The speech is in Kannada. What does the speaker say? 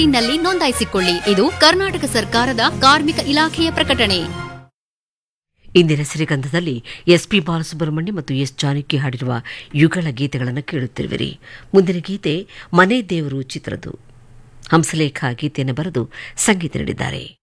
18ನಲ್ಲಿ ನೋಂದಾಯಿಸಿಕೊಳ್ಳಿ. ಇದು ಕರ್ನಾಟಕ ಸರ್ಕಾರದ ಕಾರ್ಮಿಕ ಇಲಾಖೆಯ ಪ್ರಕಟಣೆ. ಇಂದಿನ ಸಿರಿಗಂಧದಲ್ಲಿ ಎಸ್ಪಿ ಬಾಲಸುಬ್ರಹ್ಮಣ್ಯ ಮತ್ತು ಎಸ್ ಜಾನಕಿ ಹಾಡಿರುವ ಯುಗಳ ಗೀತೆಗಳನ್ನು ಕೇಳುತ್ತಿರುವಿರಿ. ಮುಂದಿನ ಗೀತೆ ಮನೆ ದೇವರು ಚಿತ್ರದ್ದು. ಹಂಸಲೇಖ ಗೀತೆಯನ್ನು ಬರೆದು ಸಂಗೀತ ನೀಡಿದ್ದಾರೆ.